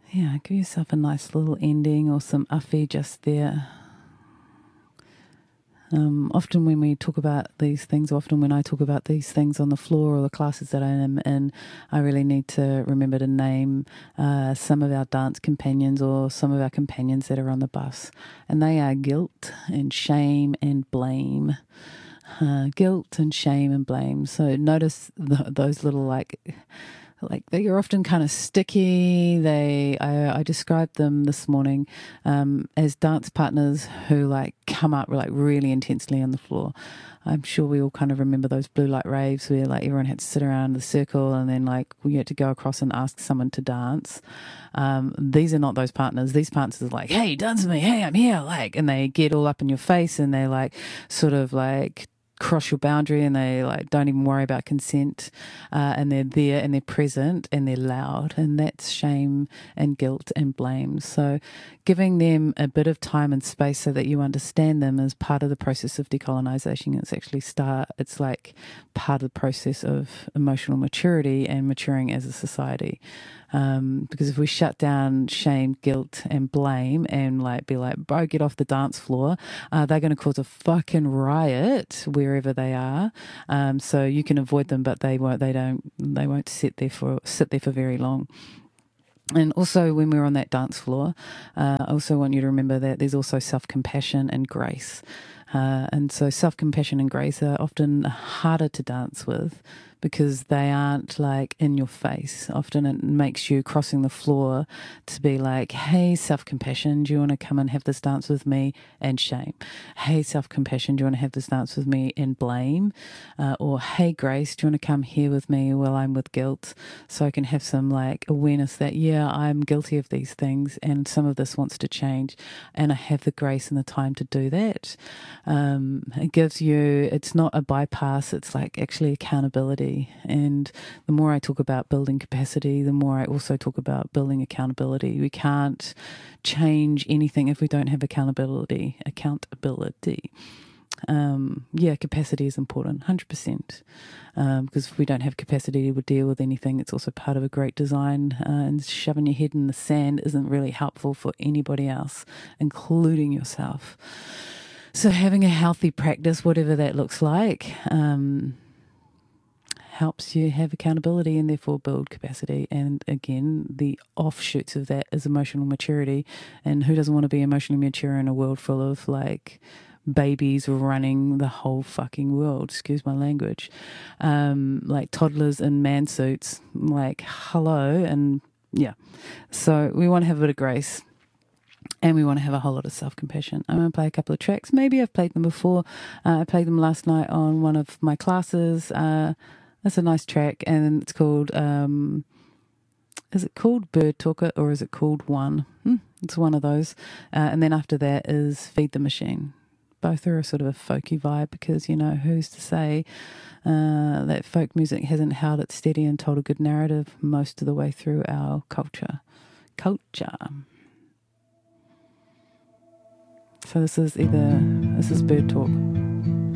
Yeah, give yourself a nice little ending or some awhi just there. Often when we talk about these things, often when I talk about these things on the floor or the classes that I am in, I really need to remember to name some of our dance companions or some of our companions that are on the bus. And they are guilt and shame and blame. Guilt and shame and blame. So notice those little like they are often kind of sticky. I described them this morning as dance partners who like come up like really intensely on the floor. I'm sure we all kind of remember those blue light raves where like everyone had to sit around the circle and then like we had to go across and ask someone to dance. These are not those partners. These partners are like, hey, dance with me. Hey, I'm here. Like, and they get all up in your face and they like sort of like cross your boundary and they like don't even worry about consent, and they're there and they're present and they're loud, and that's shame and guilt and blame. So giving them a bit of time and space so that you understand them is part of the process of decolonization. It's like part of the process of emotional maturity and maturing as a society. Because if we shut down shame, guilt, and blame, and like be like, bro, get off the dance floor, they're going to cause a fucking riot wherever they are. So you can avoid them, but they won't sit there for very long. And also, when we're on that dance floor, I also want you to remember that there's also self-compassion and grace. And so self-compassion and grace are often harder to dance with because they aren't like in your face. Often it makes you crossing the floor to be like, hey, self-compassion, do you want to come and have this dance with me? And shame. Hey, self-compassion, do you want to have this dance with me? And blame. Or hey, grace, do you want to come here with me while I'm with guilt? So I can have some like awareness that, yeah, I'm guilty of these things and some of this wants to change. And I have the grace and the time to do that. It gives you, it's not a bypass, it's like actually accountability. And the more I talk about building capacity, the more I also talk about building accountability. We can't change anything if we don't have accountability. Capacity is important, 100%. Because if we don't have capacity to deal with anything, it's also part of a great design. And shoving your head in the sand isn't really helpful for anybody else, including yourself. So having a healthy practice, whatever that looks like, helps you have accountability and therefore build capacity. And again, the offshoots of that is emotional maturity. And who doesn't want to be emotionally mature in a world full of like babies running the whole fucking world, excuse my language, like toddlers in man suits, like hello. And yeah, so we want to have a bit of grace. And we want to have a whole lot of self-compassion. I'm going to play a couple of tracks. Maybe I've played them before. I played them last night on one of my classes. That's a nice track, and it's called, is it called Bird Talker or is it called One? It's one of those. And then after that is Feed the Machine. Both are a sort of a folky vibe because, you know, who's to say that folk music hasn't held it steady and told a good narrative most of the way through our culture. So this is Bird Talk.